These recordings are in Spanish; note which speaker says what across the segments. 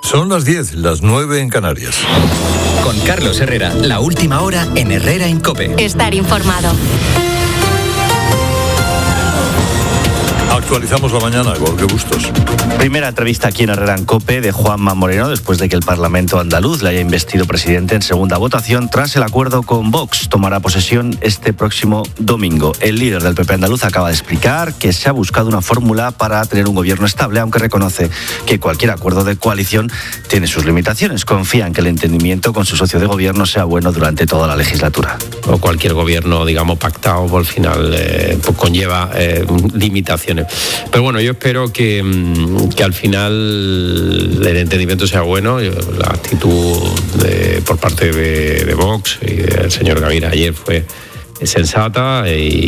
Speaker 1: Son las 10, las 9 en Canarias.
Speaker 2: Con Carlos Herrera, la última hora en Herrera en COPE.
Speaker 3: Estar informado.
Speaker 1: Actualizamos la mañana, Jorge Bustos.
Speaker 4: Primera entrevista aquí en Herrera en COPE de Juanma Moreno después de que el Parlamento andaluz le haya investido presidente en segunda votación tras el acuerdo con Vox. Tomará posesión este próximo domingo. El líder del PP andaluz acaba de explicar que se ha buscado una fórmula para tener un gobierno estable, aunque reconoce que cualquier acuerdo de coalición tiene sus limitaciones. Confía en que el entendimiento con su socio de gobierno sea bueno durante toda la legislatura.
Speaker 5: O cualquier gobierno, digamos, pactado, al final pues conlleva limitaciones. Pero bueno, yo espero que al final el entendimiento sea bueno. La actitud por parte de Vox y del señor Gavira ayer fue sensata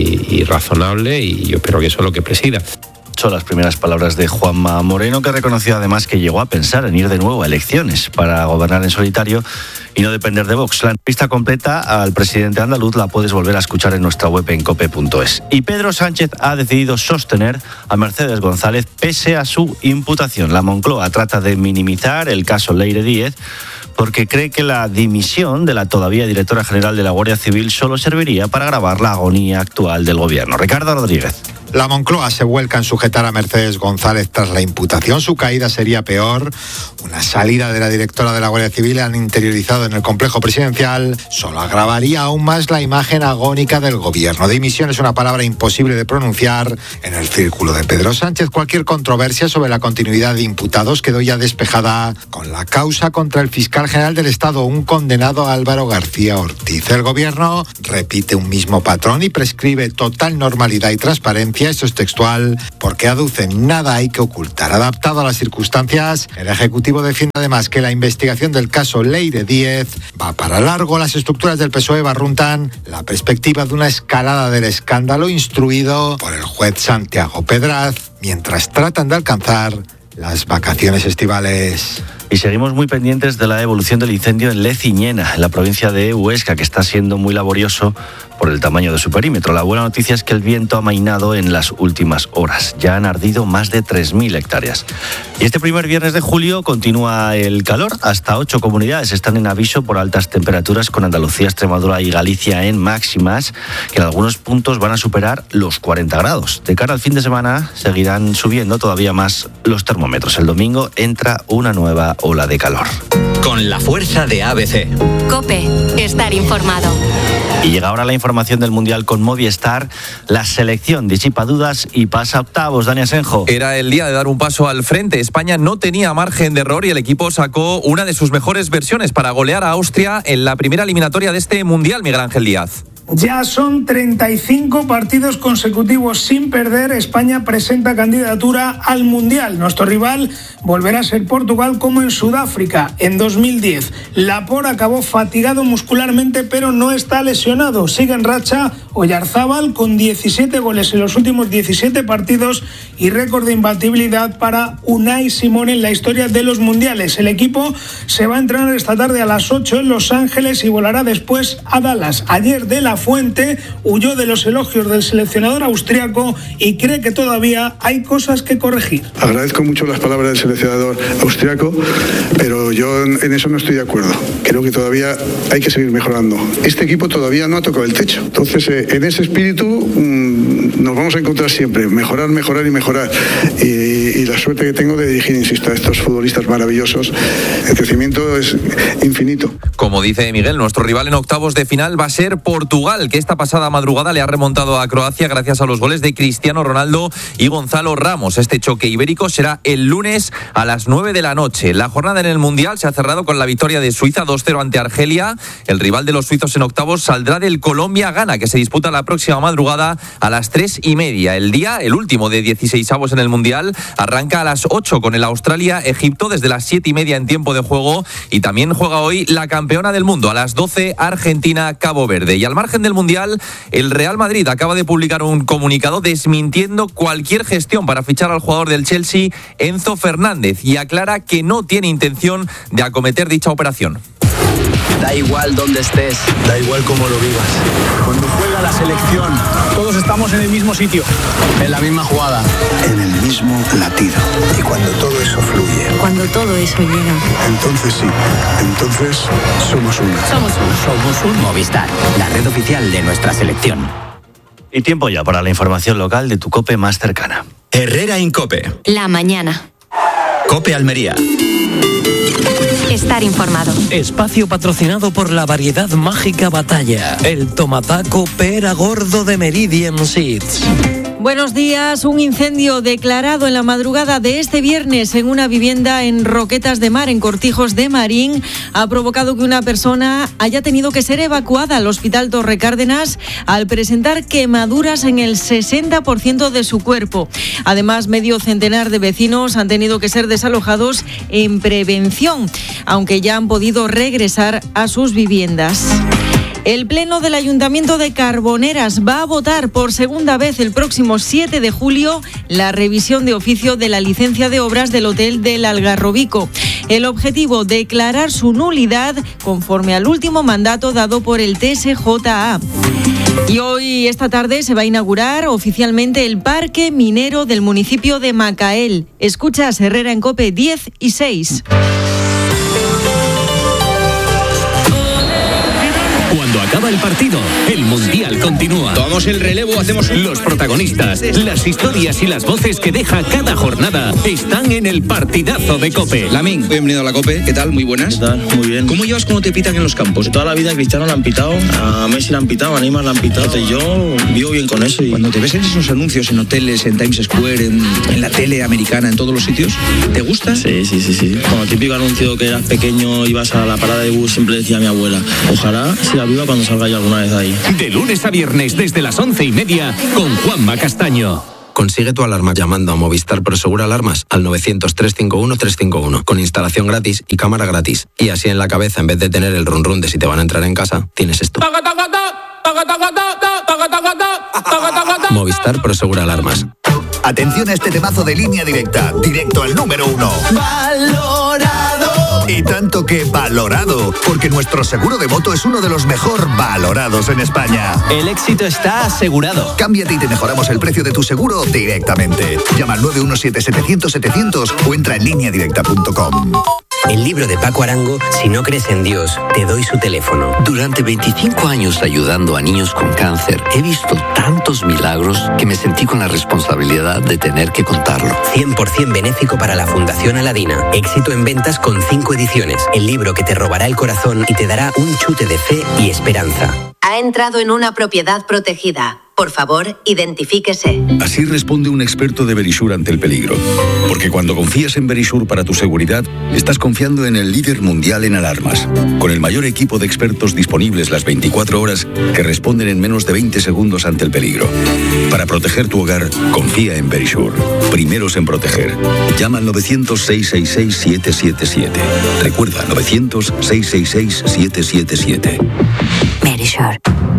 Speaker 5: y razonable, y yo espero que eso es lo que presida.
Speaker 4: Son las primeras palabras de Juanma Moreno, que reconoció además que llegó a pensar en ir de nuevo a elecciones para gobernar en solitario y no depender de Vox. La entrevista completa al presidente andaluz la puedes volver a escuchar en nuestra web en cope.es. Y Pedro Sánchez ha decidido sostener a Mercedes González pese a su imputación. La Moncloa trata de minimizar el caso Leire Díez porque cree que la dimisión de la todavía directora general de la Guardia Civil solo serviría para agravar la agonía actual del gobierno. Ricardo Rodríguez.
Speaker 6: La Moncloa se vuelca en sujetar a Mercedes González tras la imputación. Su caída sería peor. Una salida de la directora de la Guardia Civil han interiorizado en el complejo presidencial solo agravaría aún más la imagen agónica del gobierno. Dimisión es una palabra imposible de pronunciar en el círculo de Pedro Sánchez. Cualquier controversia sobre la continuidad de imputados quedó ya despejada con la causa contra el fiscal general del Estado, un condenado Álvaro García Ortiz. El gobierno repite un mismo patrón y prescribe total normalidad y transparencia. Esto es textual, porque aducen nada hay que ocultar. Adaptado a las circunstancias, el Ejecutivo defiende además que la investigación del caso Leire Díez va para largo. Las estructuras del PSOE barruntan la perspectiva de una escalada del escándalo instruido por el juez Santiago Pedraz, mientras tratan de alcanzar las vacaciones estivales.
Speaker 4: Y seguimos muy pendientes de la evolución del incendio en Leciñena, en la provincia de Huesca, que está siendo muy laborioso por el tamaño de su perímetro. La buena noticia es que el viento ha amainado en las últimas horas. Ya han ardido más de 3.000 hectáreas. Y este primer viernes de julio continúa el calor. Hasta 8 comunidades están en aviso por altas temperaturas, con Andalucía, Extremadura y Galicia en máximas, que en algunos puntos van a superar los 40 grados. De cara al fin de semana seguirán subiendo todavía más los termómetros. El domingo entra una nueva ola de calor.
Speaker 2: Con la fuerza de ABC.
Speaker 3: COPE, estar informado.
Speaker 4: Y llega ahora la información del Mundial con Movistar. La selección disipa dudas y pasa a octavos. Dani Asenjo.
Speaker 7: Era el día de dar un paso al frente. España no tenía margen de error y el equipo sacó una de sus mejores versiones para golear a Austria en la primera eliminatoria de este Mundial, Miguel Ángel Díaz.
Speaker 8: Ya son 35 partidos consecutivos sin perder. España presenta candidatura al Mundial. Nuestro rival volverá a ser Portugal, como en Sudáfrica en 2010. Laporte acabó fatigado muscularmente, pero no está lesionado. Sigue en racha Oyarzábal con 17 goles en los últimos 17 partidos y récord de imbatibilidad para Unai Simón en la historia de los mundiales. El equipo se va a entrenar esta tarde a las 8 en Los Ángeles y volará después a Dallas. Ayer De La Fuente huyó de los elogios del seleccionador austriaco y cree que todavía hay cosas que corregir.
Speaker 9: Agradezco mucho las palabras del seleccionador austriaco, pero yo en eso no estoy de acuerdo. Creo que todavía hay que seguir mejorando. Este equipo todavía no ha tocado el techo. Entonces, en ese espíritu nos vamos a encontrar siempre. Mejorar, mejorar y mejorar. Y la suerte que tengo de dirigir, insisto, a estos futbolistas maravillosos. El crecimiento es infinito.
Speaker 7: Como dice Miguel, nuestro rival en octavos de final va a ser Portugal, que esta pasada madrugada le ha remontado a Croacia gracias a los goles de Cristiano Ronaldo y Gonzalo Ramos. Este choque ibérico será el lunes a las 9 de la noche. La jornada en el Mundial se ha cerrado con la victoria de Suiza 2-0 ante Argelia. El rival de los suizos en octavos saldrá del Colombia-Ghana, que se disputa la próxima madrugada a las 3:30. El día, el último de 16avos en el Mundial, arranca a las 8 con el Australia-Egipto desde las 7:30 en tiempo de juego, y también juega hoy la campeona del mundo a las 12, Argentina-Cabo Verde. Y al margen del Mundial, el Real Madrid acaba de publicar un comunicado desmintiendo cualquier gestión para fichar al jugador del Chelsea, Enzo Fernández, y aclara que no tiene intención de acometer dicha operación.
Speaker 10: Da igual dónde estés, da igual cómo lo vivas. Cuando juega la selección, todos estamos en el mismo sitio, en la misma jugada, en el mismo latido. Y cuando todo eso fluye,
Speaker 3: cuando
Speaker 11: cuando todo eso llega.
Speaker 9: Entonces sí, entonces somos uno.
Speaker 11: Somos un
Speaker 2: Movistar, la red oficial de nuestra selección.
Speaker 4: Y tiempo ya para la información local de tu COPE más cercana.
Speaker 2: Herrera Incope.
Speaker 3: La mañana.
Speaker 2: COPE Almería.
Speaker 3: Estar informado.
Speaker 12: Espacio patrocinado por la variedad mágica Batalla. El tomataco pera gordo de Meridian Seeds.
Speaker 13: Buenos días. Un incendio declarado en la madrugada de este viernes en una vivienda en Roquetas de Mar, en Cortijos de Marín, ha provocado que una persona haya tenido que ser evacuada al Hospital Torre Cárdenas al presentar quemaduras en el 60% de su cuerpo. Además, medio centenar de vecinos han tenido que ser desalojados en prevención, aunque ya han podido regresar a sus viviendas. El Pleno del Ayuntamiento de Carboneras va a votar por segunda vez el próximo 7 de julio la revisión de oficio de la licencia de obras del Hotel del Algarrobico. El objetivo, declarar su nulidad conforme al último mandato dado por el TSJA. Y hoy, esta tarde, se va a inaugurar oficialmente el Parque Minero del municipio de Macael. Escuchas Herrera en COPE 10 y 6.
Speaker 14: Cuando acaba el partido, el Mundial continúa.
Speaker 2: Tomamos el relevo, hacemos
Speaker 14: Los protagonistas, las historias y las voces que deja cada jornada están en el partidazo de COPE.
Speaker 2: Lamín, bienvenido a la COPE. ¿Qué tal? Muy buenas.
Speaker 15: ¿Qué tal? Muy bien.
Speaker 2: ¿Cómo llevas cuando te pitan en los campos?
Speaker 15: Toda la vida a Cristiano le han pitado, a Messi le han pitado, a Neymar le han pitado. Entonces yo vivo bien con eso.
Speaker 2: Cuando te ves en esos anuncios en hoteles, en Times Square, en la tele americana, en todos los sitios, ¿te gusta?
Speaker 15: Sí. Como típico anuncio que eras pequeño, ibas a la parada de bus, siempre decía mi abuela, ojalá siga viva cuando salga yo alguna vez de ahí.
Speaker 14: De lunes a viernes desde las 11:30 con Juanma Castaño.
Speaker 16: Consigue tu alarma llamando a Movistar Prosegur Alarmas al 900-351-351 con instalación gratis y cámara gratis. Y así en la cabeza, en vez de tener el run run de si te van a entrar en casa, tienes esto. Movistar Prosegur Alarmas.
Speaker 17: Atención a este temazo de Línea Directa, directo al número 1. ¡Valorado! Y tanto que valorado, porque nuestro seguro de moto es uno de los mejor valorados en España.
Speaker 2: El éxito está asegurado.
Speaker 17: Cámbiate y te mejoramos el precio de tu seguro directamente. Llama al 917-700-700 o entra en lineadirecta.com.
Speaker 18: El libro de Paco Arango, Si no crees en Dios, te doy su teléfono.
Speaker 19: Durante 25 años ayudando a niños con cáncer, he visto tantos milagros que me sentí con la responsabilidad de tener que contarlo.
Speaker 18: 100% benéfico para la Fundación Aladina. Éxito en ventas con 5 ediciones. El libro que te robará el corazón y te dará un chute de fe y esperanza.
Speaker 20: Ha entrado en una propiedad protegida. Por favor, identifíquese.
Speaker 21: Así responde un experto de Verisur ante el peligro. Porque cuando confías en Verisur para tu seguridad, estás confiando en el líder mundial en alarmas. Con el mayor equipo de expertos disponibles las 24 horas que responden en menos de 20 segundos ante el peligro. Para proteger tu hogar, confía en Verisur. Primeros en proteger. Llama al 900-666-777. Recuerda, 900-666-777.
Speaker 22: Verisur.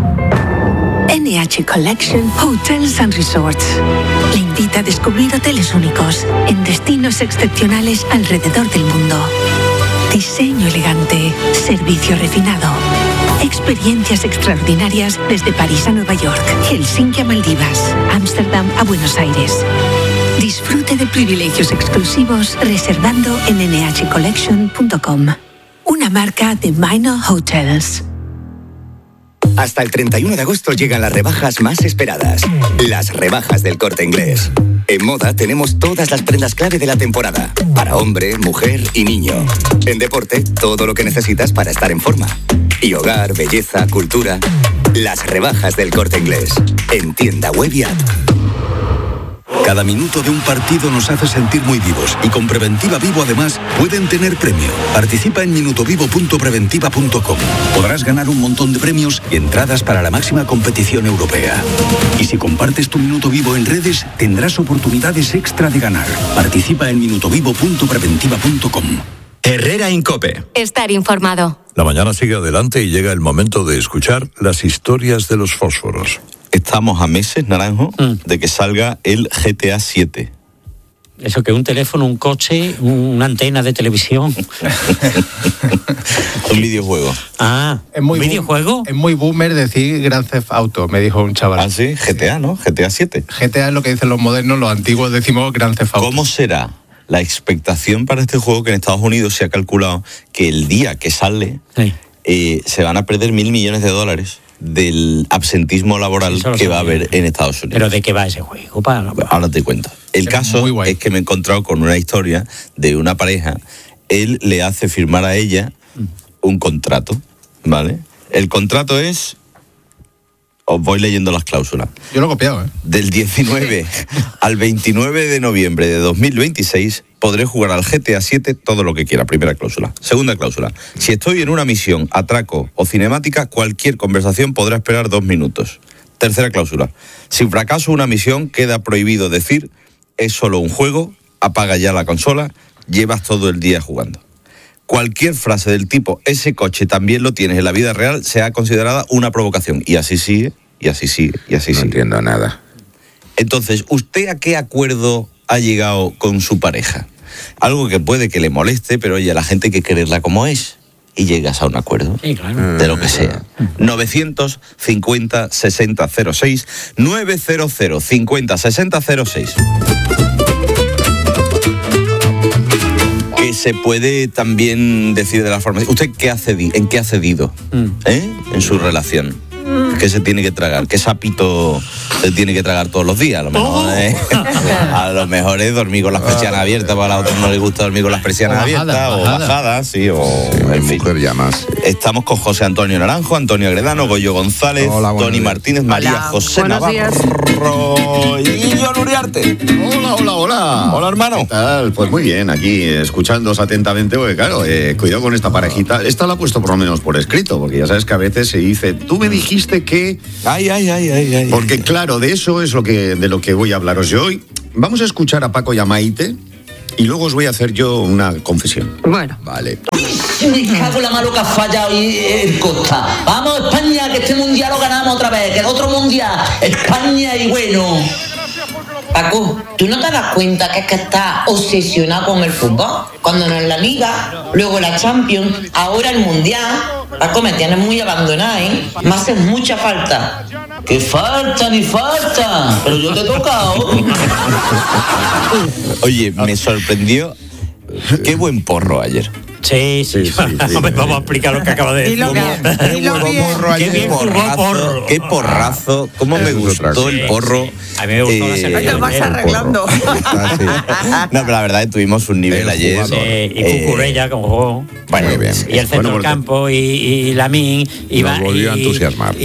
Speaker 22: NH Collection Hotels and Resorts le invita a descubrir hoteles únicos en destinos excepcionales alrededor del mundo. Diseño elegante, servicio refinado, experiencias extraordinarias desde París a Nueva York, Helsinki a Maldivas, Ámsterdam a Buenos Aires. Disfrute de privilegios exclusivos reservando en nhcollection.com. Una marca de Minor Hotels.
Speaker 23: Hasta el 31 de agosto llegan las rebajas más esperadas. Las rebajas del Corte Inglés. En moda tenemos todas las prendas clave de la temporada. Para hombre, mujer y niño. En deporte, todo lo que necesitas para estar en forma. Y hogar, belleza, cultura. Las rebajas del Corte Inglés. En tienda web y app.
Speaker 21: Cada minuto de un partido nos hace sentir muy vivos y con Preventiva Vivo además pueden tener premio. Participa en minutovivo.preventiva.com. Podrás ganar un montón de premios y entradas para la máxima competición europea. Y si compartes tu Minuto Vivo en redes, tendrás oportunidades extra de ganar. Participa en minutovivo.preventiva.com.
Speaker 2: Herrera Incope.
Speaker 3: Estar informado.
Speaker 1: La mañana sigue adelante y llega el momento de escuchar las historias de los fósforos.
Speaker 24: Estamos a meses, Naranjo, de que salga el GTA 7.
Speaker 25: Eso que un teléfono, un coche, una antena de televisión.
Speaker 24: Un videojuego.
Speaker 25: Ah,
Speaker 24: es muy
Speaker 25: ¿videojuego?
Speaker 24: Es muy boomer decir Grand Theft Auto, me dijo un chaval. Ah, sí, GTA, ¿no? GTA 7. GTA es lo que dicen los modernos, los antiguos decimos Grand Theft Auto. ¿Cómo será la expectación para este juego, que en Estados Unidos se ha calculado que el día que sale se van a perder $1.000 millones del absentismo laboral que va a haber en Estados Unidos.
Speaker 25: ¿Pero de qué va ese juego?
Speaker 24: Ahora te cuento. El caso es que me he encontrado con una historia de una pareja. Él le hace firmar a ella un contrato, ¿vale? El contrato es... Os voy leyendo las cláusulas.
Speaker 5: Yo lo he copiado,
Speaker 24: Del 19 al 29 de noviembre de 2026 podré jugar al GTA 7 todo lo que quiera. Primera cláusula. Segunda cláusula. Si estoy en una misión, atraco o cinemática, cualquier conversación podrá esperar 2 minutos. Tercera cláusula. Si fracaso una misión, queda prohibido decir es solo un juego, apaga ya la consola, llevas todo el día jugando. Cualquier frase del tipo, ese coche también lo tienes en la vida real, sea considerada una provocación. Y así sigue, y así sigue, y así sigue.
Speaker 6: No entiendo nada.
Speaker 24: Entonces, ¿usted a qué acuerdo ha llegado con su pareja? Algo que puede que le moleste, pero oye, a la gente hay que quererla como es. Y llegas a un acuerdo,
Speaker 25: sí, claro,
Speaker 24: de lo que sea. 950-6006, 900-50-6006. Que se puede también decir de la forma... ¿Usted en qué ha cedido? En su relación. ¿Qué se tiene que tragar? ¿Qué sapito se tiene que tragar todos los días? A lo mejor es dormir con las persianas abiertas, para a otros no les gusta dormir con las persianas abiertas, o bajadas, sí, en fin. Estamos con José Antonio Naranjo, Antonio Agredano, Goyo González, Tony Martínez, María José Navarro y yo, Luriarte.
Speaker 6: Hola.
Speaker 24: Hola, hermano.
Speaker 6: ¿Qué tal? Pues muy bien, aquí escuchándoos atentamente, porque claro, cuidado con esta parejita. Esta la he puesto por lo menos por escrito, porque ya sabes que a veces se dice, tú me dijiste que...
Speaker 24: Ay.
Speaker 6: Porque claro, de eso es de lo que voy a hablaros yo hoy. Vamos a escuchar a Paco y a Maite y luego os voy a hacer yo una confesión.
Speaker 11: Bueno.
Speaker 6: Vale.
Speaker 7: Me cago en la mano que ha fallado el Costa. Vamos, España, que este mundial lo ganamos otra vez, que es otro mundial. España y bueno. Paco, ¿tú no te das cuenta que es que estás obsesionado con el fútbol? Cuando no es la Liga, luego la Champions, ahora el Mundial. Paco, me tienes muy abandonada, ¿eh? Me haces mucha falta. ¡Que falta ni falta! Pero yo te he tocado.
Speaker 24: Oye, me sorprendió. Qué buen porro ayer.
Speaker 25: Sí. Vamos a explicar lo que acaba de decir.
Speaker 24: Qué bien porrazo. Qué porrazo. Cómo me gustó el porro.
Speaker 25: A mí me gustó la
Speaker 11: Te lo vas arreglando.
Speaker 24: No, pero la verdad tuvimos un nivel ayer.
Speaker 25: Y Cucurella como jugó.
Speaker 24: Bueno, bien.
Speaker 25: Y el centro del campo y Lamín iba.
Speaker 6: Nos volvió a entusiasmar.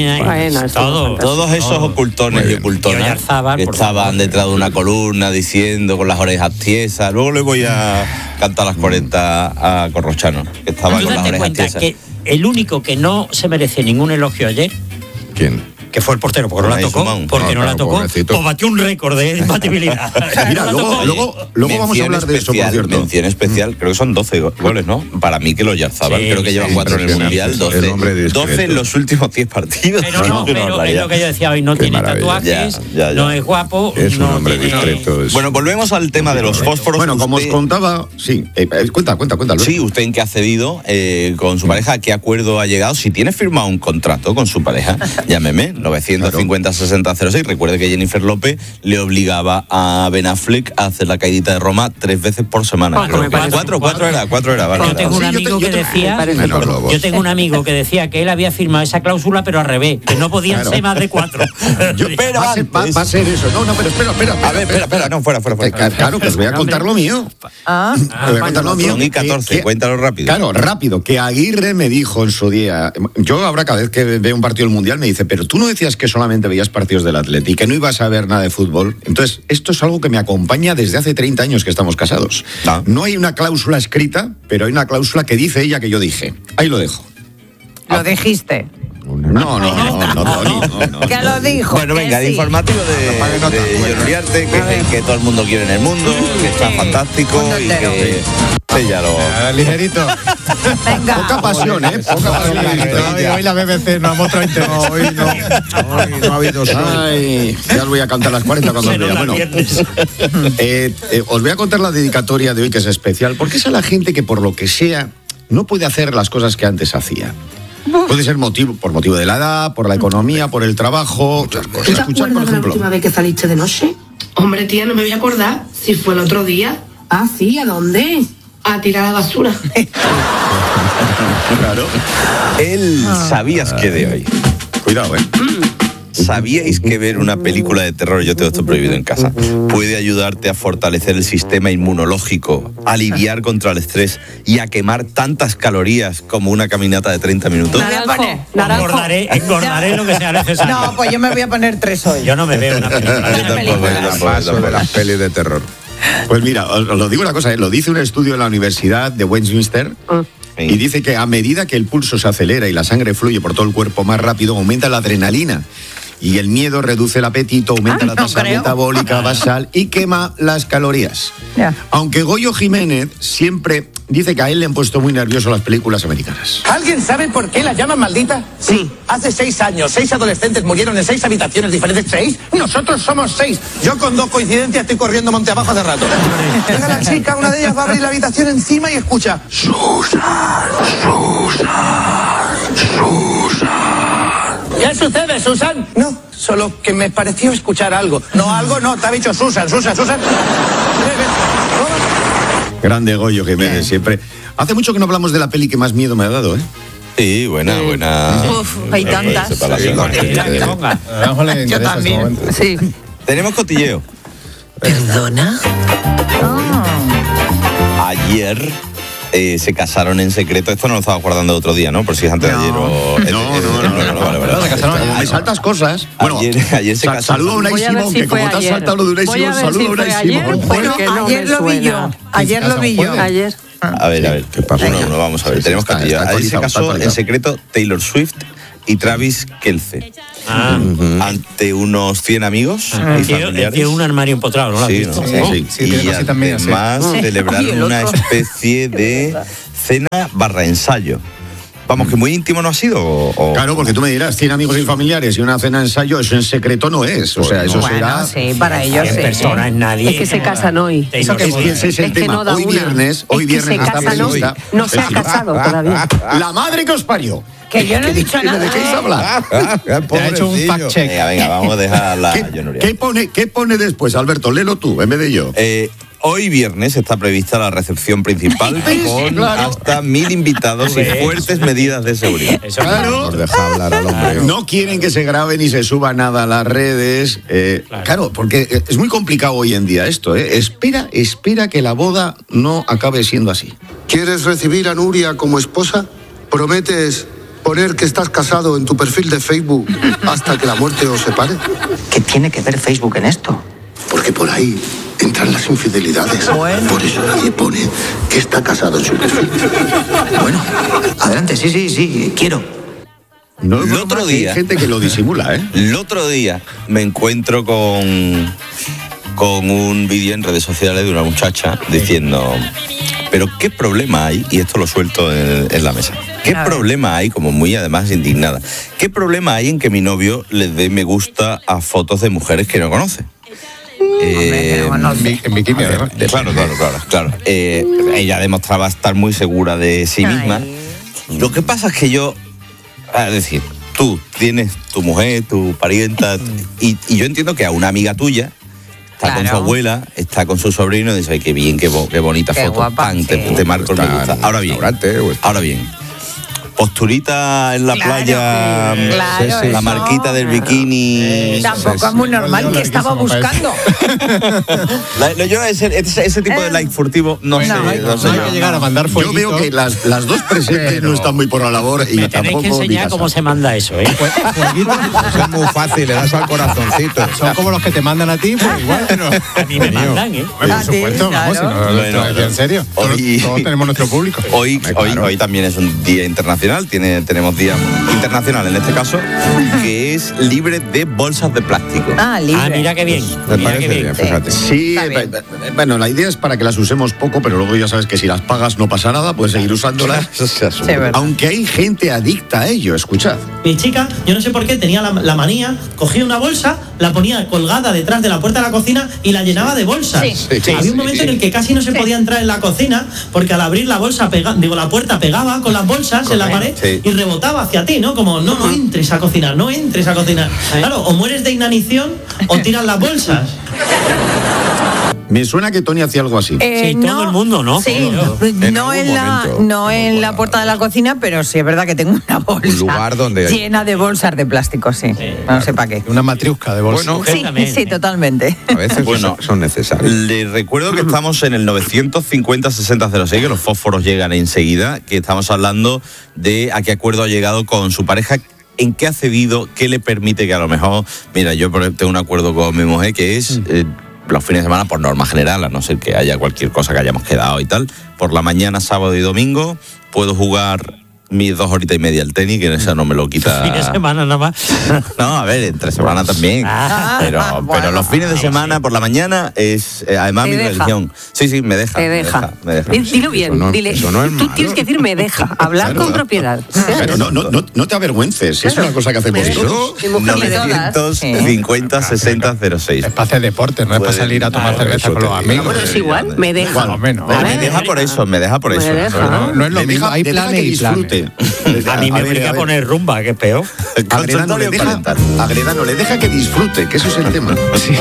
Speaker 24: Todos esos ocultones y ocultonas que estaban detrás de una columna diciendo con las orejas tiesas. Luego le voy a cantar las 40 a Corrochano, que estaba con las orejas tiesas.
Speaker 25: Que el único que no se merece ningún elogio ayer.
Speaker 6: ¿Quién?
Speaker 25: Que fue el portero, porque no la tocó. Porque no la tocó. Pues batió un récord de imbatibilidad.
Speaker 6: Mira, luego vamos a hablar de eso, por cierto.
Speaker 24: Mención especial, creo que son 12 goles, ¿no? Para mí que lo Yarzábal, creo que llevan 4 en el Mundial, 12 en los últimos 10 partidos.
Speaker 25: Pero es lo que yo decía hoy, no tiene tatuajes, no es guapo.
Speaker 6: Es un hombre discreto.
Speaker 24: Bueno, volvemos al tema de los fósforos.
Speaker 6: Bueno, como os contaba, sí, cuenta.
Speaker 24: Sí, usted en qué ha cedido con su pareja, a qué acuerdo ha llegado, si tiene firmado un contrato con su pareja, llámeme. 950-6006. Recuerde que Jennifer López le obligaba a Ben Affleck a hacer la caidita de Roma 3 veces por semana. Cuatro era. Vale.
Speaker 25: Yo tengo un amigo que decía. Yo tengo un amigo que decía que él había firmado esa cláusula, pero al revés, que no podían ser más de 4.
Speaker 6: Pero va a ser eso. No, pero espera.
Speaker 24: A ver, espera. No, fuera.
Speaker 6: Claro, que os voy a contar lo mío. Voy a contar lo mío.
Speaker 24: Son y 14, cuéntalo rápido.
Speaker 6: Claro, rápido. Que Aguirre me dijo en su día. Yo ahora cada vez que veo un partido del Mundial me dice, pero tú no decías que solamente veías partidos del Atleti y que no ibas a ver nada de fútbol. Entonces, esto es algo que me acompaña desde hace 30 años que estamos casados. No hay una cláusula escrita, pero hay una cláusula que dice ella que yo dije. Ahí lo dejo.
Speaker 11: Lo dijiste.
Speaker 6: No.
Speaker 11: ¿Qué lo dijo?
Speaker 24: Bueno, venga, el informativo de Uriarte, que todo el mundo quiere en el mundo, que está fantástico y que... Ya
Speaker 5: ligerito.
Speaker 11: Venga.
Speaker 6: Poca pasión, Poca pasión.
Speaker 5: Hoy la BBC no ha mostrado interés. Hoy no ha habido sol.
Speaker 6: Ay, ya os voy a cantar las 40 cuando os vea. Bueno, os voy a contar la dedicatoria de hoy, que es especial, porque es a la gente que por lo que sea no puede hacer las cosas que antes hacía. Puede ser por motivo de la edad, por la economía, por el trabajo, muchas cosas.
Speaker 8: ¿Te acuerdas de la última vez que saliste de noche? Hombre, tía, no me voy a acordar si fue el otro día.
Speaker 4: Ah, sí, ¿a dónde? A tirar a la basura.
Speaker 24: Claro. El ¿sabías qué de hoy?
Speaker 6: Cuidado,
Speaker 24: ¿Sabíais que ver una película de terror, yo tengo esto prohibido en casa, puede ayudarte a fortalecer el sistema inmunológico, a lidiar contra el estrés y a quemar tantas calorías como una caminata de 30 minutos?
Speaker 25: Engordaré lo que sea necesario.
Speaker 11: No, pues yo me voy a poner 3 hoy.
Speaker 25: Yo no me veo una película.
Speaker 6: Paso de las pelis de terror. Pues mira, os lo digo una cosa, lo dice un estudio de la Universidad de Westminster. Y dice que a medida que el pulso se acelera y la sangre fluye por todo el cuerpo más rápido, aumenta la adrenalina. Y el miedo reduce el apetito, aumenta la tasa metabólica basal y quema las calorías. Aunque Goyo Jiménez siempre dice que a él le han puesto muy nervioso las películas americanas.
Speaker 8: ¿Alguien sabe por qué la llaman maldita? Sí. Hace 6 años, 6 adolescentes murieron en 6 habitaciones diferentes. ¿6? Nosotros somos 6. Yo con 2 coincidencias estoy corriendo monte abajo hace rato. Llega la chica, una de ellas va a abrir la habitación encima y escucha: Susan, Susan, Susan. ¿Qué sucede, Susan? No, solo que me pareció escuchar algo. No, te ha dicho Susan, Susan, Susan.
Speaker 6: Grande Goyo Jiménez, siempre. Hace mucho que no hablamos de la peli que más miedo me ha dado, ¿eh?
Speaker 24: Sí, buena.
Speaker 11: Uf, hay tantas.
Speaker 5: Yo también.
Speaker 11: Sí.
Speaker 24: Tenemos cotilleo.
Speaker 11: ¿Perdona?
Speaker 24: Ayer se casaron en secreto. Esto no lo estaba guardando otro día, ¿no? Por si es antes de ayer o... No, vale.
Speaker 6: Se casaron. Como me saltas cosas. Bueno,
Speaker 24: ayer se casaron.
Speaker 6: Saludo a Unai Simón, que como te has saltado lo de Unai Simón, saludo a Unai Simón.
Speaker 11: Bueno, ayer lo vi yo. Ayer.
Speaker 24: A ver, ¿qué pasó? No, vamos a ver. Tenemos cotilleo. Ayer se casó en secreto Taylor Swift y Travis Kelce. Ante unos 100 amigos y familiares.
Speaker 25: Tiene un armario empotrado, ¿no?
Speaker 24: Sí, y además celebraron una especie de cena / ensayo. Vamos, que muy íntimo no ha sido.
Speaker 6: Claro, porque tú me dirás, 100 amigos y familiares y una cena ensayo, eso en secreto no es. O sea, eso será...
Speaker 11: sí, para ellos sí.
Speaker 25: Personas, nadie.
Speaker 11: Es que se casan hoy.
Speaker 6: Ese es el tema.
Speaker 11: No
Speaker 6: hoy viernes
Speaker 11: se
Speaker 6: está prevista.
Speaker 11: No se ha casado todavía.
Speaker 6: La madre que os parió.
Speaker 11: Que yo no he dicho nada.
Speaker 6: ¿De qué se habla?
Speaker 5: Te ha hecho un fact check.
Speaker 24: Venga, vamos a dejar la...
Speaker 6: ¿Qué pone después, Alberto? Léelo tú, en vez de yo.
Speaker 24: Hoy viernes está prevista la recepción principal con hasta 1000 invitados y fuertes medidas de seguridad.
Speaker 6: Claro. Deja hablar al hombre. No quieren que se grabe ni se suba nada a las redes. Claro, porque es muy complicado hoy en día esto. Espera que la boda no acabe siendo así.
Speaker 9: ¿Quieres recibir a Nuria como esposa? ¿Prometes poner que estás casado en tu perfil de Facebook hasta que la muerte os separe?
Speaker 2: ¿Qué tiene que ver Facebook en esto?
Speaker 9: Porque por ahí entran las infidelidades.
Speaker 2: Bueno.
Speaker 9: Por eso nadie pone que está casado en su perfil.
Speaker 2: Bueno, adelante, sí, quiero.
Speaker 6: No,
Speaker 24: el otro día
Speaker 6: hay gente que lo disimula, ¿eh?
Speaker 24: El otro día me encuentro con un vídeo en redes sociales de una muchacha diciendo: pero qué problema hay, y esto lo suelto en la mesa, qué problema hay, como muy además indignada, qué problema hay en que mi novio le dé me gusta a fotos de mujeres que no conoce.
Speaker 5: En bikini, ¿verdad?
Speaker 24: Claro. Ella demostraba estar muy segura de sí misma. Lo que pasa es que yo, es decir, tú tienes tu mujer, tu parienta, y yo entiendo que a una amiga tuya está con su abuela, está con su sobrino, y dice: ay, qué bien, qué bonita foto,
Speaker 11: guapa,
Speaker 24: te marco el me gusta. Ahora bien, posturita en la playa,
Speaker 11: claro,
Speaker 24: la marquita del bikini.
Speaker 11: Tampoco es muy normal, que estaba buscando.
Speaker 24: Yo ese tipo de like furtivo no sé.
Speaker 5: No hay que llegar a mandar fueguitos.
Speaker 6: Yo veo que las dos presentes no están muy por la labor y
Speaker 25: me
Speaker 6: tampoco.
Speaker 25: Tenéis que enseñar cómo se manda eso, ¿eh?
Speaker 5: Fueguitos son muy fácil, le das al corazoncito. Son como los que te mandan a ti, pues igual, pero
Speaker 25: a mí me mandan, ¿eh?
Speaker 5: Por supuesto, vamos, en serio. Todos tenemos nuestro público.
Speaker 24: Hoy también es un día internacional. Tenemos día internacional en este caso, que es libre de bolsas de plástico.
Speaker 11: Libre.
Speaker 25: Mira qué bien.
Speaker 5: Me parece bien, fíjate.
Speaker 6: Sí, bueno, la idea es para que las usemos poco, pero luego ya sabes que si las pagas no pasa nada, puedes seguir usándolas. Aunque hay gente adicta a ello, escuchad.
Speaker 10: Mi chica, yo no sé por qué, tenía la manía, cogía una bolsa, la ponía colgada detrás de la puerta de la cocina y la llenaba de bolsas. Había un momento en el que casi no se podía entrar en la cocina porque al abrir la bolsa, la puerta pegaba con las bolsas en la pared y rebotaba hacia ti, ¿no? Como, no entres a cocinar, no entres a cocinar. Claro, o mueres de inanición o tiras las bolsas.
Speaker 6: Me suena que Tony hacía algo así.
Speaker 25: Sí, todo el mundo, ¿no?
Speaker 11: Sí, no en la puerta de la cocina, pero sí es verdad que tengo una bolsa
Speaker 5: un lugar donde hay...
Speaker 11: llena de bolsas de plástico, sí. No sé para qué.
Speaker 5: Una matriusca de bolsas.
Speaker 11: Bueno, sí, totalmente.
Speaker 24: A veces son necesarios. Les recuerdo que estamos en el 950-6006, que los fósforos llegan enseguida, que estamos hablando de a qué acuerdo ha llegado con su pareja, en qué ha cedido, qué le permite que a lo mejor... Mira, yo tengo un acuerdo con mi mujer que es... los fines de semana, por norma general, a no ser que haya cualquier cosa que hayamos quedado y tal, por la mañana, sábado y domingo, puedo jugar mis 2 horitas y media al tenis, que esa no me lo quita.
Speaker 25: ¿Fin de semana nada más?
Speaker 24: No, a ver, entre semana también. Pero los fines de semana, por la mañana, es además mi religión. Sí, me deja.
Speaker 11: Te deja.
Speaker 24: Me deja.
Speaker 11: Dilo bien, dile. Tú tienes que decir me deja, hablar con propiedad.
Speaker 6: Pero no te avergüences, es una cosa que hacemos todos.
Speaker 24: 950-6006.
Speaker 5: Es para hacer deporte, no es para salir a tomar cerveza con los amigos.
Speaker 11: Bueno, es igual, me deja.
Speaker 24: Me deja por eso.
Speaker 5: No es lo mismo, hay planes y planes.
Speaker 25: A mí me obliga a poner rumba, que es peor.
Speaker 6: Agredano le deja que disfrute, que eso es el tema.
Speaker 5: Sí.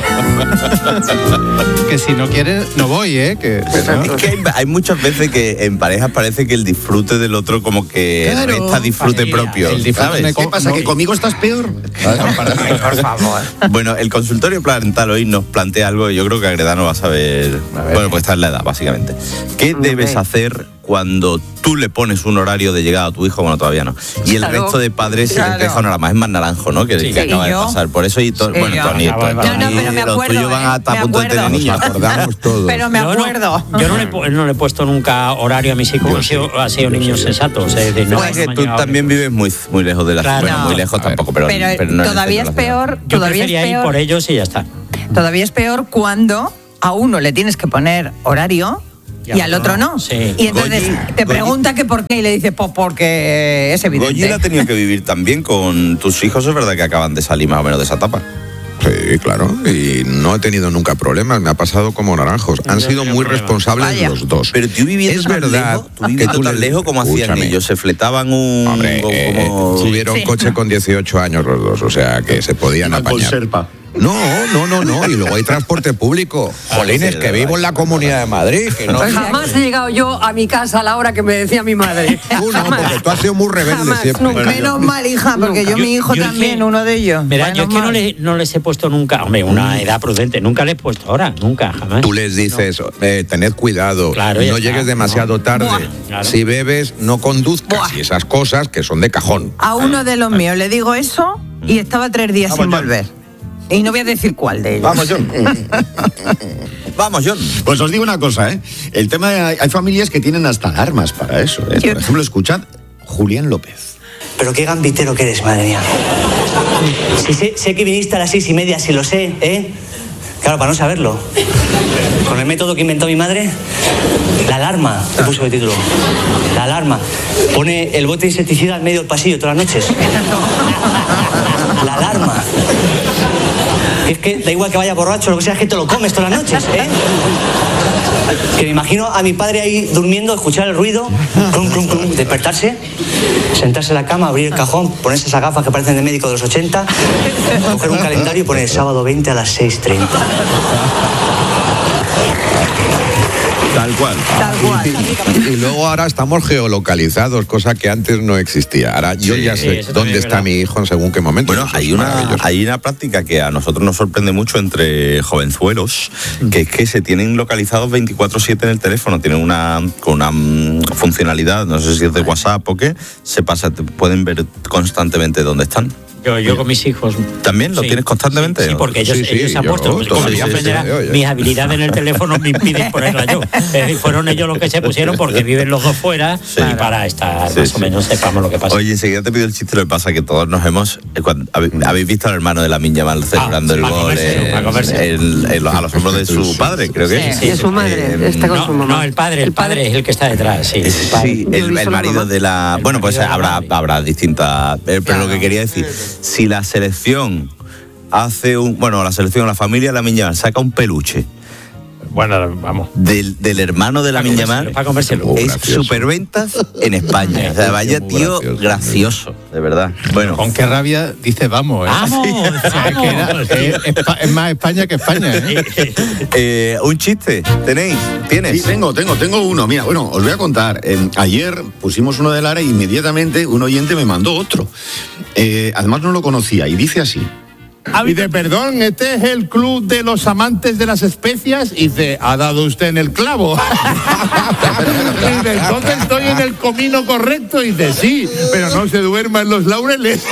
Speaker 5: Que si no quieres, no voy, ¿eh? Es
Speaker 24: que hay muchas veces que en parejas parece que el disfrute del otro como que resta disfrute propio. ¿Sabes?
Speaker 6: ¿Qué pasa? ¿Que conmigo estás peor?
Speaker 11: Por favor.
Speaker 24: Bueno, el consultorio parental hoy nos plantea algo y yo creo que Agredano va a saber. Bueno, pues esta es la edad, básicamente. ¿Qué debes hacer cuando tú le pones un horario de llegada a tu hijo? Bueno, todavía no. Y el resto de padres se les deja nada más. Es más naranjo, ¿no? Que acaba de pasar. Por eso, Tony,
Speaker 11: pero me acuerdo,
Speaker 24: los tuyos van a estar a punto de tener niños.
Speaker 5: Acordamos todos.
Speaker 11: Pero me acuerdo.
Speaker 25: Yo no le he puesto nunca horario a mis hijos, ha sido niños sensatos.
Speaker 24: Es que tú también vives muy lejos de la ciudad. Bueno, muy lejos tampoco, pero no
Speaker 11: todavía es peor.
Speaker 25: Yo prefería ir por ellos y ya está.
Speaker 11: Todavía es peor cuando a uno le tienes que poner horario y al otro no.
Speaker 25: Sí.
Speaker 11: Y entonces te pregunta que por qué y le dices, pues porque es evidente.
Speaker 24: Goyi ha tenido que vivir también con tus hijos, es verdad que acaban de salir más o menos de esa etapa.
Speaker 12: Sí, claro, y no he tenido nunca problemas, me ha pasado como naranjos. Han sido muy responsables los dos.
Speaker 24: Pero tú viviendo
Speaker 12: es
Speaker 24: tan
Speaker 12: verdad
Speaker 24: lejos, tú viviendo tan lejos, ¿cómo hacían ellos? ¿Se fletaban un...?
Speaker 12: Hombre, tuvieron coche con 18 años los dos, o sea que se podían apañar.
Speaker 6: Serpa.
Speaker 12: No, y luego hay transporte público. Jolines, que vivo en la Comunidad de Madrid. Que no...
Speaker 11: Pues jamás he llegado yo a mi casa a la hora que me decía mi madre.
Speaker 12: Tú no, porque tú has sido muy rebelde siempre.
Speaker 11: Bueno, menos mal, hija, porque mi hijo también, uno de ellos.
Speaker 25: Verá, yo es que no les he puesto nunca, hombre, una edad prudente, nunca les he puesto ahora, nunca, jamás.
Speaker 12: Tú les dices, tened cuidado, no llegues demasiado tarde. Claro. Si bebes, no conduzcas. Y esas cosas que son de cajón.
Speaker 11: A uno de los míos le digo eso y estaba 3 días sin volver. Y no voy a decir cuál de ellos.
Speaker 24: Vamos, John.
Speaker 6: Pues os digo una cosa, ¿eh? El tema hay familias que tienen hasta alarmas para eso, ¿eh? Por ejemplo, escuchad Julián López.
Speaker 13: Pero qué gambitero que eres, madre mía. Sí, sé que viniste a las 6:30, sí lo sé, ¿eh? Claro, para no saberlo. Con el método que inventó mi madre, la alarma, te puso de título. La alarma. Pone el bote de insecticida en medio del pasillo todas las noches. La alarma. Es que da igual que vaya borracho o lo que sea, es que te lo comes todas las noches, ¿eh? Que me imagino a mi padre ahí durmiendo, escuchar el ruido, clum, clum, clum, despertarse, sentarse en la cama, abrir el cajón, ponerse esas gafas que parecen de médico de los 80, coger un calendario y poner sábado 20 a las 6:30.
Speaker 12: Tal cual. Y luego ahora estamos geolocalizados, cosa que antes no existía. Ahora yo ya sé dónde está mi hijo en según qué momento.
Speaker 24: Bueno, hay una práctica que a nosotros nos sorprende mucho entre jovenzuelos, que es que se tienen localizados 24/7 en el teléfono. Tienen una funcionalidad, no sé si es de WhatsApp o qué, pueden ver constantemente dónde están.
Speaker 25: Yo con mis hijos.
Speaker 24: ¿También lo tienes constantemente?
Speaker 25: Sí, porque ellos se han puesto. Como yo aprenderá, mis habilidades en el teléfono me impiden ponerla yo. Fueron ellos los que se pusieron porque viven los dos fuera y para estar más o menos sepamos lo que pasa.
Speaker 24: Oye, enseguida te pido el chiste, lo que pasa que todos nos hemos... Habéis visto al hermano de Lamine Yamal celebrando el gol a los hombros de su padre, creo que es.
Speaker 11: Sí, de su madre, está con su mamá.
Speaker 25: No, el padre es el que está detrás, sí.
Speaker 24: Sí, el marido de la... Bueno, pues habrá distintas... Pero lo que quería decir... Si la selección la selección, la familia de Lamine Yamal saca un peluche
Speaker 14: Bueno, vamos.
Speaker 24: Del hermano de Lamine Yamal
Speaker 25: para comérselo.
Speaker 24: es superventas en España. O sea, vaya tío gracioso, de verdad. Bueno.
Speaker 5: Con qué rabia dice vamos.
Speaker 25: ¡Vamos!
Speaker 5: Es más España que España.
Speaker 24: Un chiste, ¿tienes?
Speaker 6: Sí, tengo uno. Mira, bueno, os voy a contar. Ayer pusimos uno de Lara y inmediatamente un oyente me mandó otro. Además no lo conocía y dice así.
Speaker 8: Dice, perdón, este es el club de los amantes de las especias. Y dice, ¿ha dado usted en el clavo? Y dice, entonces estoy en el comino correcto. Y dice, sí, pero no se duerma en los laureles.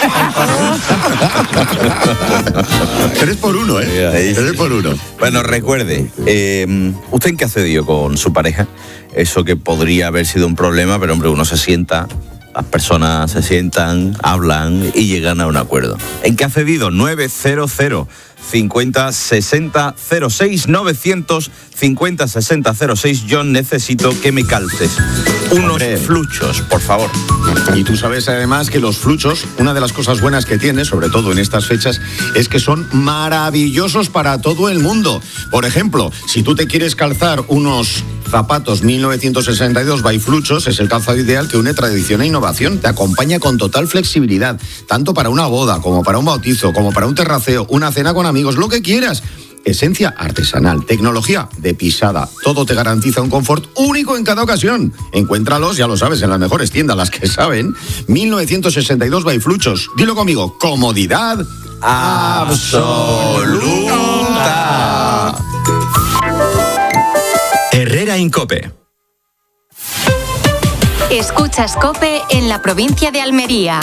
Speaker 6: 3 por 1, ¿eh? 3 por 1.
Speaker 24: Bueno, recuerde, ¿usted en qué ha cedido con su pareja? Eso que podría haber sido un problema, pero hombre, uno se sienta, las personas se sientan, hablan y llegan a un acuerdo. ¿En qué ha cedido? 900 50 60 06 900 50 60 06. Yo necesito que me calces unos fluchos, por favor.
Speaker 6: Y tú sabes además que los fluchos, una de las cosas buenas que tiene, sobre todo en estas fechas, es que son maravillosos para todo el mundo. Por ejemplo, si tú te quieres calzar unos zapatos 1962 by Fluchos, es el calzado ideal que une tradición e innovación. Te acompaña con total flexibilidad, tanto para una boda, como para un bautizo, como para un terraceo, una cena con amigos, lo que quieras. Esencia artesanal, tecnología de pisada, todo te garantiza un confort único en cada ocasión. Encuéntralos, ya lo sabes, en las mejores tiendas, las que saben. 1962 by Fluchos. Dilo conmigo, comodidad absoluta.
Speaker 18: Herrera Incope.
Speaker 3: Escuchas COPE en la provincia de Almería.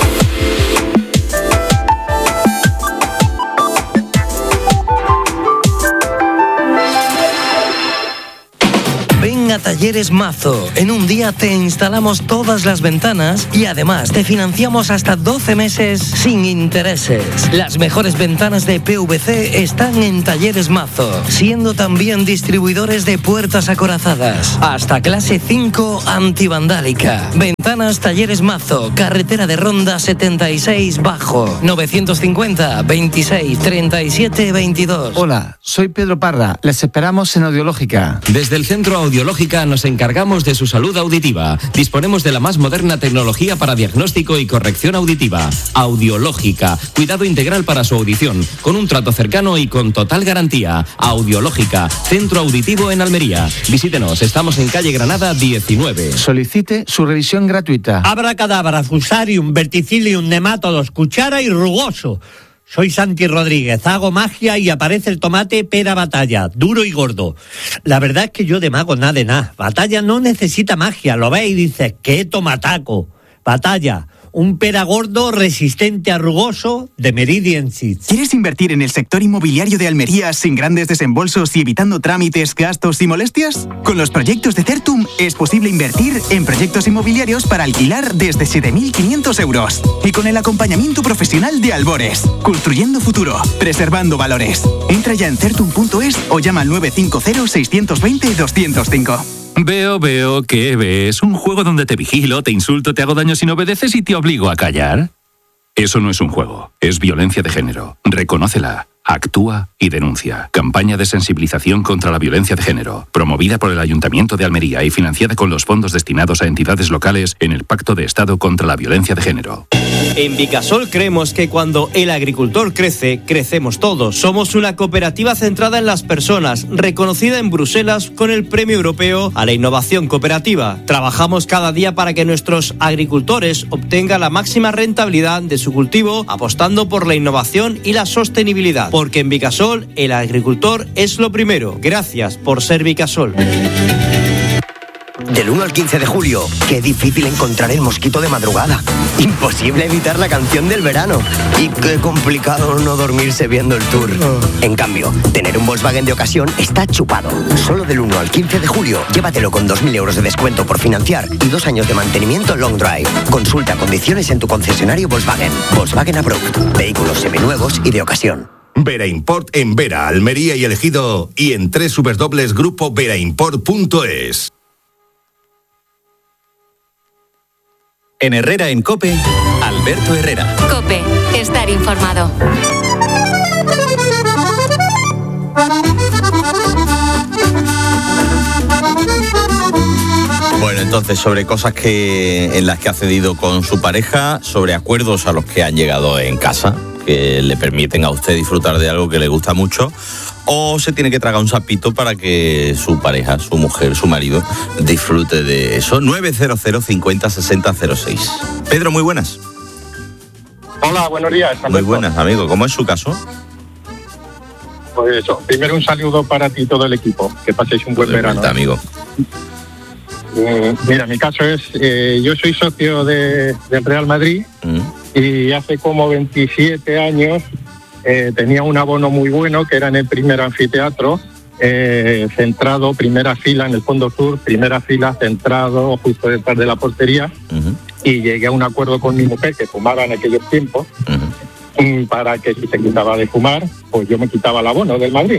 Speaker 15: Ven a Talleres Mazo. En un día te instalamos todas las ventanas y además te financiamos hasta 12 meses sin intereses. Las mejores ventanas de PVC están en Talleres Mazo, siendo también distribuidores de puertas acorazadas. Hasta clase 5 antivandálica. Ventanas Talleres Mazo, carretera de Ronda 76 Bajo, 950 26 37 22.
Speaker 16: Hola, soy Pedro Parra. Les esperamos en Audiológica.
Speaker 17: Desde el Centro Audiológica nos encargamos de su salud auditiva. Disponemos de la más moderna tecnología para diagnóstico y corrección auditiva. Audiológica, cuidado integral para su audición, con un trato cercano y con total garantía. Audiológica, Centro Auditivo en Almería. Visítenos, estamos en calle Granada 19.
Speaker 16: Solicite su revisión gratuita.
Speaker 19: Abracadabra, fusarium, verticillium, nematodos, cuchara y rugoso. Soy Santi Rodríguez, hago magia y aparece el tomate pera Batalla, duro y gordo. La verdad es que yo de mago nada de nada. Batalla no necesita magia, lo ves y dices, ¡qué tomataco! Batalla, un pera gordo resistente a rugoso de Meridian Seeds.
Speaker 26: ¿Quieres invertir en el sector inmobiliario de Almería sin grandes desembolsos y evitando trámites, gastos y molestias? Con los proyectos de Certum es posible invertir en proyectos inmobiliarios para alquilar desde 7.500 euros. Y con el acompañamiento profesional de Albores. Construyendo futuro, preservando valores. Entra ya en certum.es o llama al 950-620-205.
Speaker 27: Veo, ¿qué ves? ¿Un juego donde te vigilo, te insulto, te hago daño si no obedeces y te obligo a callar? Eso no es un juego, es violencia de género. Reconócela, actúa y denuncia. Campaña de sensibilización contra la violencia de género, promovida por el Ayuntamiento de Almería y financiada con los fondos destinados a entidades locales en el Pacto de Estado contra la Violencia de Género.
Speaker 28: En Vicasol creemos que cuando el agricultor crece, crecemos todos. Somos una cooperativa centrada en las personas, reconocida en Bruselas con el Premio Europeo a la Innovación Cooperativa. Trabajamos cada día para que nuestros agricultores obtengan la máxima rentabilidad de su cultivo, apostando por la innovación y la sostenibilidad. Porque en Vicasol, el agricultor es lo primero. Gracias por ser Vicasol.
Speaker 18: Del 1 al 15 de julio, qué difícil encontrar el mosquito de madrugada. Imposible evitar la canción del verano. Y qué complicado no dormirse viendo el tour. En cambio, tener un Volkswagen de ocasión está chupado. Solo del 1 al 15 de julio, llévatelo con 2.000 euros de descuento por financiar y 2 años de mantenimiento long drive. Consulta condiciones en tu concesionario Volkswagen. Volkswagen Approved. Vehículos seminuevos y de ocasión.
Speaker 29: Vera Import en Vera, Almería y El Ejido y en www.grupoveraImport.es.
Speaker 18: En Herrera en COPE, Alberto Herrera.
Speaker 3: COPE, estar informado.
Speaker 24: Bueno, entonces, sobre cosas en las que ha cedido con su pareja, sobre acuerdos a los que han llegado en casa, que le permiten a usted disfrutar de algo que le gusta mucho, o se tiene que tragar un sapito para que su pareja, su mujer, su marido, disfrute de eso. 900 50 60 06. Pedro, muy buenas.
Speaker 1: Hola, buenos días. Alberto.
Speaker 24: Muy buenas, amigo. ¿Cómo es su caso?
Speaker 1: Pues eso, primero un saludo para ti y todo el equipo. Que paséis un buen verano.
Speaker 24: Amigo.
Speaker 1: Mira, mi caso es, yo soy socio del Real Madrid y hace como 27 años tenía un abono muy bueno que era en el primer anfiteatro, centrado, primera fila en el fondo sur, primera fila, centrado justo detrás de la portería, y llegué a un acuerdo con mi mujer que fumaba en aquellos tiempos, para que si se quitaba de fumar, pues yo me quitaba el abono del Madrid.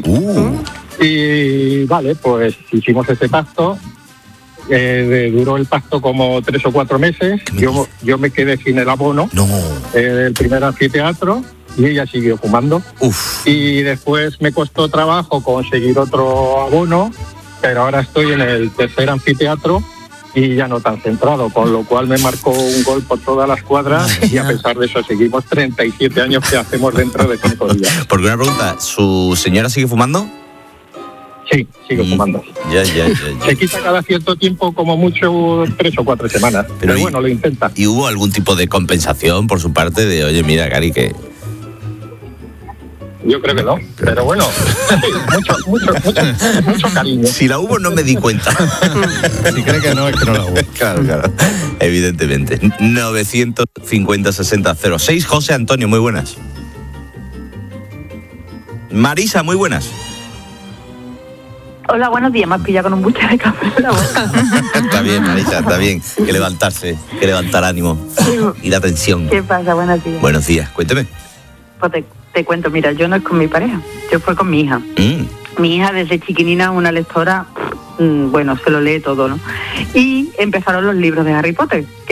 Speaker 1: Y vale, pues hicimos ese pacto. Duró el pacto como 3 o 4 meses. Yo me quedé sin el abono del primer anfiteatro y ella siguió fumando. Y después me costó trabajo conseguir otro abono, pero ahora estoy en el tercer anfiteatro y ya no tan centrado, con lo cual me marcó un gol por todas las cuadras y a pesar de eso seguimos 37 años que hacemos dentro de 5 días.
Speaker 24: Porque una pregunta, ¿su señora sigue fumando?
Speaker 1: Sí, sigue fumando.
Speaker 24: Ya.
Speaker 1: Se quita cada cierto tiempo, como mucho 3 o 4 semanas. Pero bueno, lo intenta.
Speaker 24: ¿Y hubo algún tipo de compensación por su parte de, oye, mira, Gary, que...?
Speaker 1: Yo creo que no, pero bueno, mucho cariño.
Speaker 24: Si la hubo, no me di cuenta.
Speaker 1: Si cree que no, es que no la hubo.
Speaker 24: Claro, evidentemente. 950 60 06. José Antonio, muy buenas. Marisa, muy buenas.
Speaker 4: Hola, buenos días. Me has pillado con un buche de café en la boca.
Speaker 24: Está bien, Marisa, está bien. Que levantarse, que levantar ánimo y la tensión.
Speaker 4: ¿Qué pasa? Buenos días.
Speaker 24: Buenos días, cuénteme.
Speaker 4: Pues te cuento, mira, yo no es con mi pareja, yo fue con mi hija. Mi hija desde chiquinina, una lectora, bueno, se lo lee todo, ¿no? Y empezaron los libros de Harry Potter, que